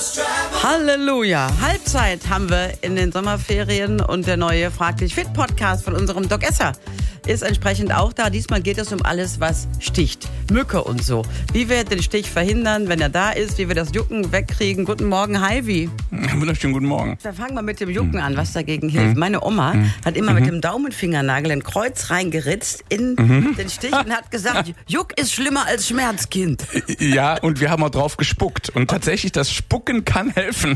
Halleluja. Halbzeit haben wir in den Sommerferien und der neue Frag dich fit Podcast von unserem Doc Esser ist entsprechend auch da. Diesmal geht es um alles, was sticht. Mücke und so. Wie wir den Stich verhindern, wenn er da ist, wie wir das Jucken wegkriegen. Guten Morgen, Heidi. Wunderschönen guten Morgen. Da fangen wir mit dem Jucken an, was dagegen hilft. Meine Oma hat immer mit dem Daumenfingernagel ein Kreuz reingeritzt in den Stich und hat gesagt, Juck ist schlimmer als Schmerzkind. Ja, und wir haben auch drauf gespuckt. Und tatsächlich, das Spucken kann helfen.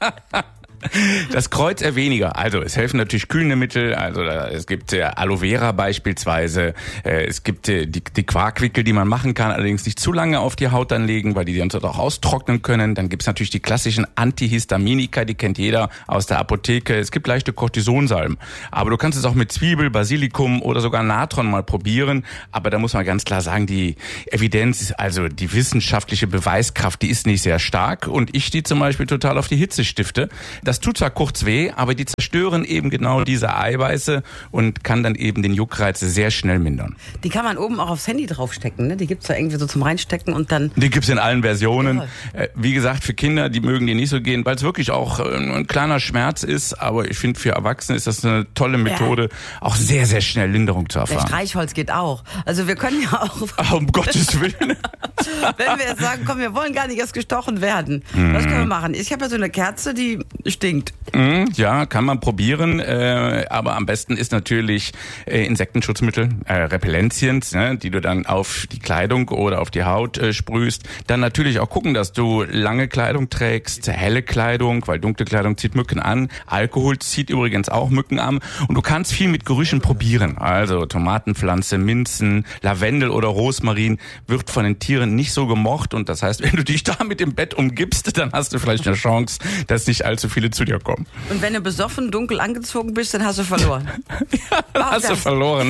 Das Kreuz eher weniger. Also es helfen natürlich kühlende Mittel. Also es gibt Aloe Vera beispielsweise. Es gibt die Quarkwickel, die man machen kann, allerdings nicht zu lange auf die Haut dann legen, weil die sonst auch austrocknen können. Dann gibt es natürlich die klassischen Antihistaminika, die kennt jeder aus der Apotheke. Es gibt leichte Cortisonsalben. Aber du kannst es auch mit Zwiebel, Basilikum oder sogar Natron mal probieren. Aber da muss man ganz klar sagen, die Evidenz, also die wissenschaftliche Beweiskraft, die ist nicht sehr stark. Und ich stehe zum Beispiel total auf die Hitzestifte. Das tut zwar kurz weh, aber die zerstören eben genau diese Eiweiße und kann dann eben den Juckreiz sehr schnell mindern. Die kann man oben auch aufs Handy draufstecken, ne? Die gibt's da irgendwie so zum Reinstecken und dann... Die gibt's in allen Versionen. Ja. Wie gesagt, für Kinder, die mögen die nicht so gehen, weil es wirklich auch ein kleiner Schmerz ist. Aber ich finde, für Erwachsene ist das eine tolle Methode, auch sehr, sehr schnell Linderung zu erfahren. Der Streichholz geht auch. Also wir können ja auch... Um Gottes Willen. Wenn wir jetzt sagen, komm, wir wollen gar nicht erst gestochen werden. Was können wir machen? Ich habe ja so eine Kerze, die stinkt. Ja, kann man probieren, aber am besten ist natürlich Insektenschutzmittel, Repellenzien, ne, die du dann auf die Kleidung oder auf die Haut sprühst. Dann natürlich auch gucken, dass du lange Kleidung trägst, helle Kleidung, weil dunkle Kleidung zieht Mücken an. Alkohol zieht übrigens auch Mücken an. Und du kannst viel mit Gerüchen probieren. Also Tomatenpflanze, Minzen, Lavendel oder Rosmarin wird von den Tieren nicht so gemocht. Und das heißt, wenn du dich damit im Bett umgibst, dann hast du vielleicht eine Chance, dass nicht allzu viele zu dir kommen. Und wenn du besoffen, dunkel angezogen bist, dann hast du verloren. Ja, dann hast du verloren.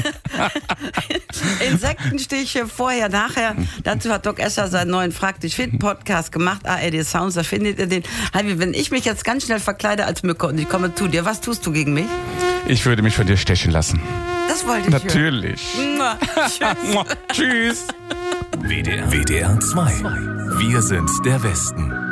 Insektenstiche, vorher, nachher. Dazu hat Doc Esser seinen neuen Frag dich fit Podcast gemacht. ARD Sounds, da findet ihr den. Heidi, wenn ich mich jetzt ganz schnell verkleide als Mücke und ich komme zu dir, was tust du gegen mich? Ich würde mich von dir stechen lassen. Das wollte ich natürlich. Tschüss. Tschüss. WDR 2. Wir sind der Westen.